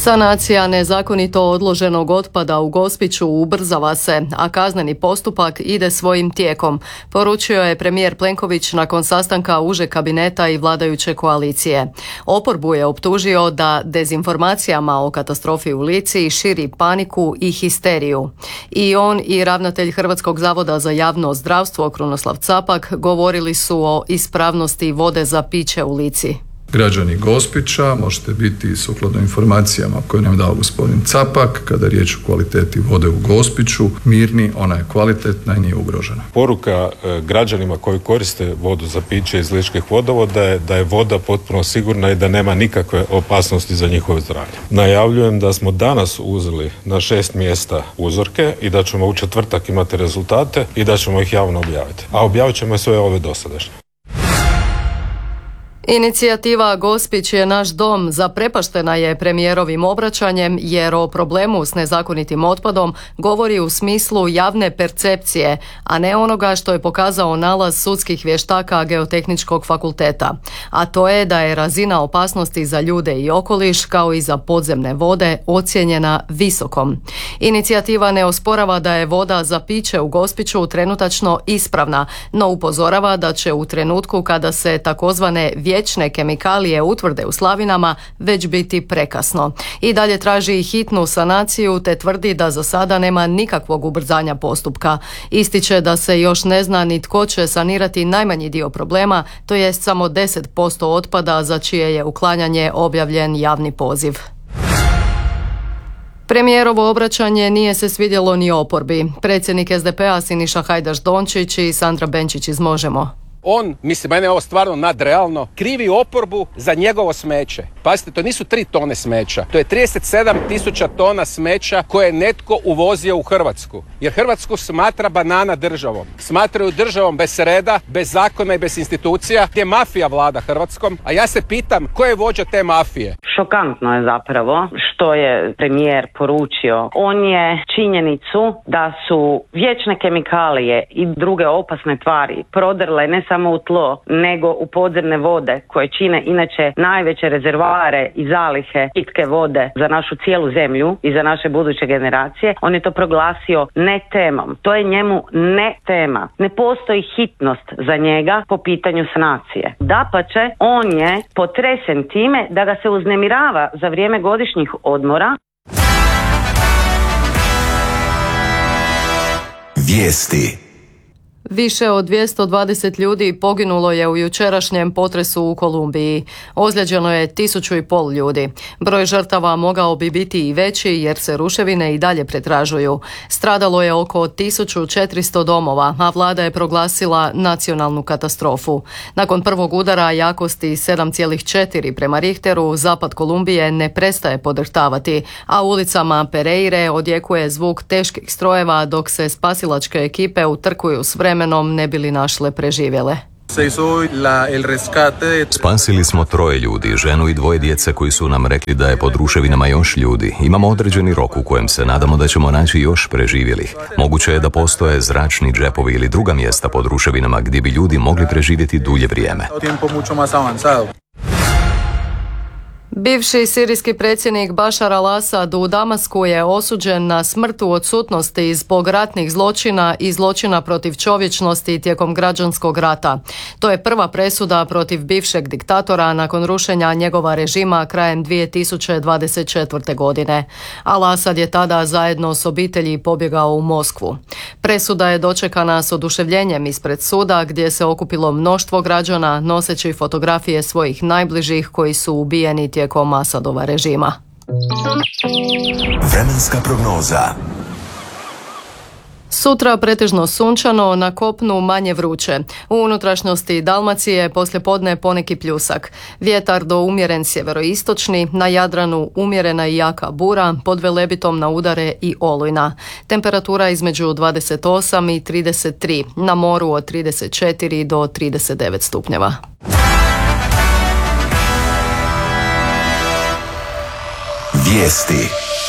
Sanacija nezakonito odloženog otpada u Gospiću ubrzava se, a kazneni postupak ide svojim tijekom, poručio je premijer Plenković nakon sastanka užeg kabineta i vladajuće koalicije. Oporbu je optužio da dezinformacijama o katastrofi u Lici širi paniku i histeriju. I on i ravnatelj Hrvatskog zavoda za javno zdravstvo Krunoslav Capak govorili su o ispravnosti vode za piće u Lici. Građani Gospića možete biti sukladno informacijama koje nam je dao gospodin Capak, kada je riječ o kvaliteti vode u Gospiću, mirni, ona je kvalitetna i nije ugrožena. Poruka građanima koji koriste vodu za piće iz ličkih vodovoda je da je voda potpuno sigurna i da nema nikakve opasnosti za njihovo zdravlje. Najavljujem da smo danas uzeli na 6 mjesta uzorke i da ćemo u četvrtak imati rezultate i da ćemo ih javno objaviti. A objavit ćemo sve ove dosadašnje. Inicijativa Gospić je naš dom zaprepaštena je premijerovim obraćanjem jer o problemu s nezakonitim otpadom govori u smislu javne percepcije, a ne onoga što je pokazao nalaz sudskih vještaka Geotehničkog fakulteta. A to je da je razina opasnosti za ljude i okoliš kao i za podzemne vode ocijenjena visokom. Inicijativa ne osporava da je voda za piće u Gospiću trenutačno ispravna, no upozorava da će u trenutku kada se takozvane vječne kemikalije utvrde u slavinama već biti prekasno. I dalje traži hitnu sanaciju te tvrdi da za sada nema nikakvog ubrzanja postupka. Ističe da se još ne zna ni tko će sanirati najmanji dio problema, to jest samo 10% otpada za čije je uklanjanje objavljen javni poziv. Premijerovo obraćanje nije se svidjelo ni oporbi. Predsjednik SDP-a Siniša Hajdaš Dončić i Sandra Benčić iz Možemo. On, mislim, mene je ovo stvarno nadrealno, krivi oporbu za njegovo smeće. Pazite, to nisu 3 tone smeća, to je 37.000 tona smeća koje je netko uvozio u Hrvatsku. Jer Hrvatsku smatra banana državom. Smatraju državom bez reda, bez zakona i bez institucija, gdje mafija vlada Hrvatskom. A ja se pitam, ko je vođa te mafije? Šokantno je zapravo što je premijer poručio. On je činjenicu da su vječne kemikalije i druge opasne tvari prodrle ne samo u tlo, nego u podzemne vode koje čine inače najveće rezervoare i zalihe pitke vode za našu cijelu zemlju i za naše buduće generacije. On je to proglasio ne temom. To je njemu ne tema. Ne postoji hitnost za njega po pitanju sanacije. Dapače, on je potresen time da ga se uznemirava za vrijeme godišnjih odmora. Vijesti. Više od 220 ljudi poginulo je u jučerašnjem potresu u Kolumbiji. Ozlijeđeno je 1.500 ljudi. Broj žrtava mogao bi biti i veći jer se ruševine i dalje pretražuju. Stradalo je oko 1.400 domova, a vlada je proglasila nacionalnu katastrofu. Nakon prvog udara jakosti 7,4 prema Richteru, zapad Kolumbije ne prestaje podrhtavati, a ulicama Pereire odjekuje zvuk teških strojeva dok se spasilačke ekipe utrkuju s vremenom ne bili našle preživjele. Spasili smo 3 ljudi, ženu i 2 djece koji su nam rekli da je pod ruševinama još ljudi. Imamo određeni rok u kojem se nadamo da ćemo naći još preživjelih. Moguće je da postoje zračni džepovi ili druga mjesta pod ruševinama gdje bi ljudi mogli preživjeti dulje vrijeme. Bivši sirijski predsjednik Bašar al-Asad u Damasku je osuđen na smrt u odsutnosti zbog ratnih zločina i zločina protiv čovječnosti tijekom građanskog rata. To je prva presuda protiv bivšeg diktatora nakon rušenja njegova režima krajem 2024. godine. Al-Asad je tada zajedno s obitelji pobjegao u Moskvu. Presuda je dočekana s oduševljenjem ispred suda gdje se okupilo mnoštvo građana noseći fotografije svojih najbližih koji su ubijeni tijekom Asadova režima. Vremenska prognoza. Sutra pretežno sunčano, na kopnu manje vruće. U unutrašnjosti Dalmacije poslijepodne poneki pljusak. Vjetar do umjeren sjeveroistočni, na Jadranu umjerena i jaka bura, pod Velebitom na udare i olujna. Temperatura između 28 i 33, na moru od 34 do 39 stupnjeva. Vijesti.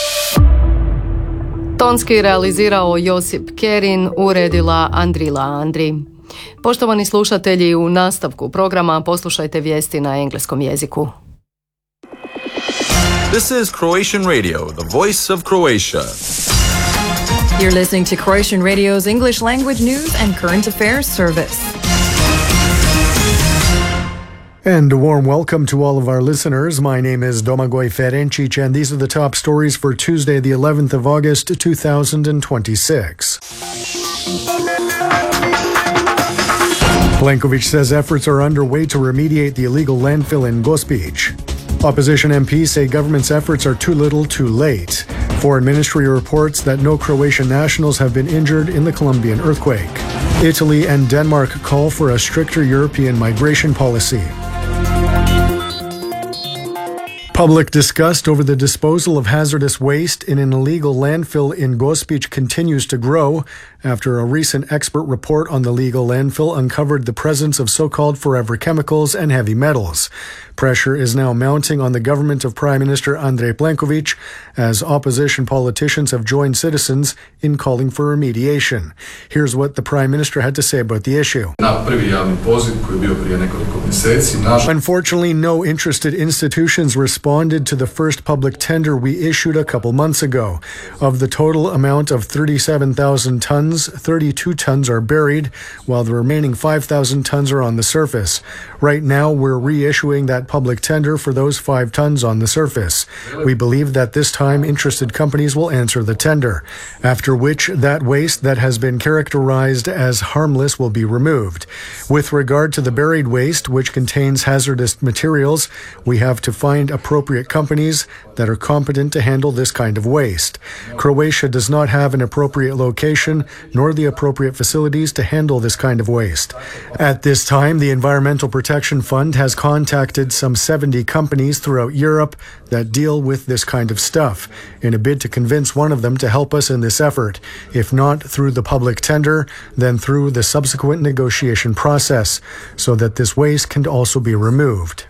Tonski realizirao Josip Kerin, uredila Andrila Andri. Poštovani slušatelji, u nastavku programa poslušajte vijesti na engleskom jeziku. This is Croatian Radio, the voice of Croatia. You're listening to Croatian Radio's English language news and current affairs service. And a warm welcome to all of our listeners. My name is Domagoj Ferencic, and these are the top stories for Tuesday, the 11th of August, 2026. Plenković says efforts are underway to remediate the illegal landfill in Gospić. Opposition MPs say government's efforts are too little too late. Foreign Ministry reports that no Croatian nationals have been injured in the Colombian earthquake. Italy and Denmark call for a stricter European migration policy. Public disgust over the disposal of hazardous waste in an illegal landfill in Gospić continues to grow after a recent expert report on the legal landfill uncovered the presence of so-called forever chemicals and heavy metals. Pressure is now mounting on the government of Prime Minister Andrej Plenković as opposition politicians have joined citizens in calling for remediation. Here's what the Prime Minister had to say about the issue. Unfortunately, no interested institutions responded to the first public tender we issued a couple months ago. Of the total amount of 37,000 tons, 32 tons are buried, while the remaining 5,000 tons are on the surface. Right now, we're reissuing that public tender for those 5 tons on the surface. We believe that this time interested companies will answer the tender, after which that waste that has been characterized as harmless will be removed. With regard to the buried waste, which contains hazardous materials, we have to find appropriate companies that are competent to handle this kind of waste. Croatia does not have an appropriate location nor the appropriate facilities to handle this kind of waste. At this time, the Environmental Protection Fund has contacted some 70 companies throughout Europe that deal with this kind of stuff in a bid to convince one of them to help us in this effort. If not through the public tender, then through the subsequent negotiation process, so that this waste can also be removed.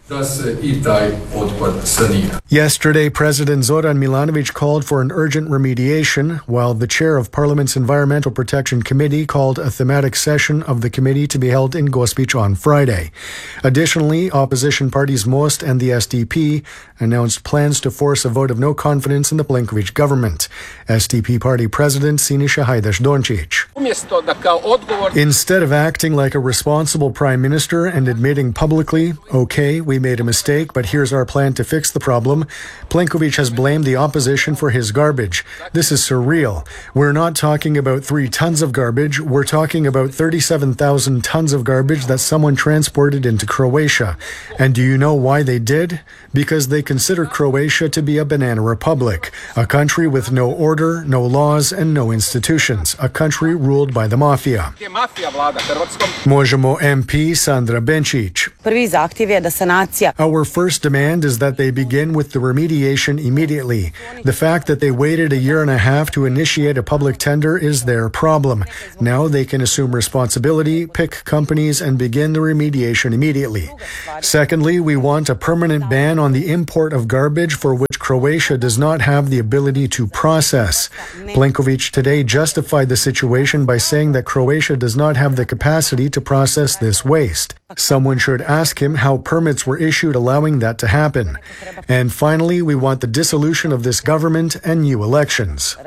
Yesterday, President Zoran Milanović called for an urgent remediation, while the chair of Parliament's Environmental Protection Committee called a thematic session of the committee to be held in Gospić on Friday. Additionally, opposition parties Most and the SDP announced plans to force a vote of no confidence in the Plenković government. SDP party president Siniša Hajdaš-Dončić. Instead of acting like a responsible prime minister and admitting publicly, okay, we made a mistake, but here's our plan to fix the problem, Plenković has blamed the opposition for his garbage. This is surreal. We're not talking about 3 tons of garbage, we're talking about 37,000 tons of garbage that someone transported into Croatia. And do you know why they did? Because they consider Croatia to be a banana republic, a country with no order, no laws, and no institutions, a country ruled by the mafia. Možemo MP Sandra Benčić. Our first demand is that they begin with the remediation immediately. The fact that they waited a year and a half to initiate a public tender is their problem. Now they can assume responsibility, pick companies, and begin the remediation immediately. Secondly, we want a permanent ban on the import of garbage for which Croatia does not have the ability to process. Plenković today justified the situation by saying that Croatia does not have the capacity to process this waste. Someone should ask him how permits were issued allowing that to happen. And finally, we want the dissolution of this government and new elections.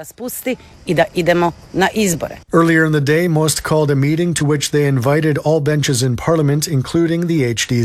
Earlier in the day, Most called a meeting to which they invited all benches in Parliament, including the HDZ.